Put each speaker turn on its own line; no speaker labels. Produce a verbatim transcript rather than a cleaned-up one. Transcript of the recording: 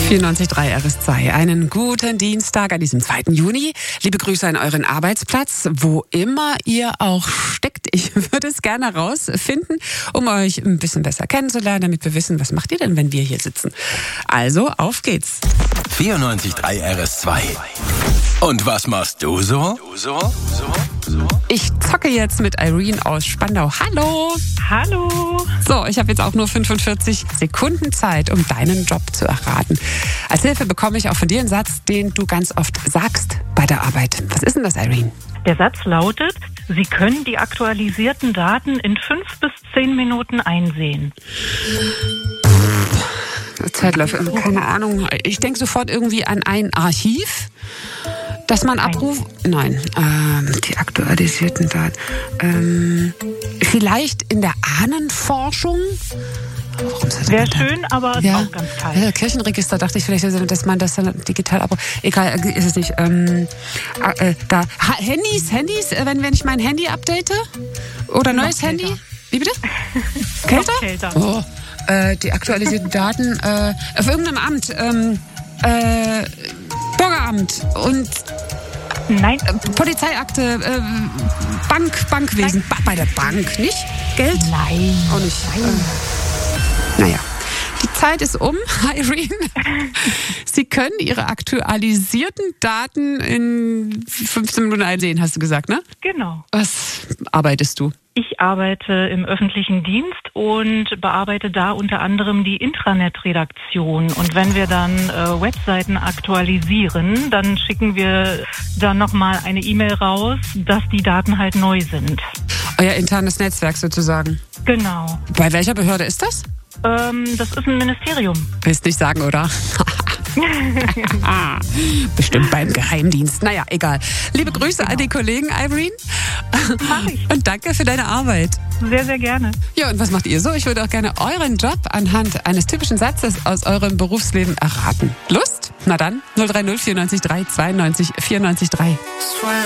vierundneunzig Komma drei R S zwei. Einen guten Dienstag an diesem zweiten Juni. Liebe Grüße an euren Arbeitsplatz, wo immer ihr auch steckt. Ich würde es gerne rausfinden, um euch ein bisschen besser kennenzulernen, damit wir wissen, was macht ihr denn, wenn wir hier sitzen. Also, auf geht's.
vierundneunzig Komma drei R S zwei. Und was machst du so?
Ich zocke jetzt mit Irene aus Spandau. Hallo!
Hallo!
So, ich habe jetzt auch nur fünfundvierzig Sekunden Zeit, um deinen Job zu erraten. Als Hilfe bekomme ich auch von dir einen Satz, den du ganz oft sagst bei der Arbeit. Was ist denn das, Irene?
Der Satz lautet, Sie können die aktualisierten Daten in fünf bis zehn Minuten einsehen.
Zeitläufe, keine Ahnung. Ich denke sofort irgendwie an ein Archiv, das man abruft. Nein, ähm, die aktualisierten Daten. Ähm, vielleicht in der Ahnenforschung?
Wäre schön, aber
ja.
auch ganz kalt.
Ja, Kirchenregister dachte ich vielleicht, dass man das dann digital abruft. Egal, ist es nicht. Ähm, äh, da. Ha, Handys, Handys, wenn, wenn ich mein Handy update? Oder
Noch
neues
kälter.
Handy? Wie bitte? Kälter?
Noch kälter.
Oh, äh, die aktualisierten Daten äh, auf irgendeinem Amt. Ähm, äh, Bürgeramt und
Nein.
äh, Polizeiakte, äh, Bank, Bankwesen. Ba- bei der Bank, nicht? Geld?
Nein.
Auch nicht. Äh, naja. Die Zeit ist um, Irene. Sie können Ihre aktualisierten Daten in fünfzehn Minuten einsehen, hast du gesagt, ne?
Genau.
Was arbeitest du?
Ich arbeite im öffentlichen Dienst und bearbeite da unter anderem die Intranet-Redaktion. Und wenn wir dann äh, Webseiten aktualisieren, dann schicken wir dann nochmal eine E-Mail raus, dass die Daten halt neu sind.
Euer internes Netzwerk sozusagen.
Genau.
Bei welcher Behörde ist das?
Ähm, das ist ein Ministerium.
Willst nicht sagen, oder? Bestimmt beim Geheimdienst. Naja, egal. Liebe Grüße
Genau.
an die Kollegen, Irene.
Mach ich.
Und danke für deine Arbeit.
Sehr, sehr gerne.
Ja, und was macht ihr so? Ich würde auch gerne euren Job anhand eines typischen Satzes aus eurem Berufsleben erraten. Lust? Na dann, null drei null vierundneunzig drei zweiundneunzig vierundneunzig drei.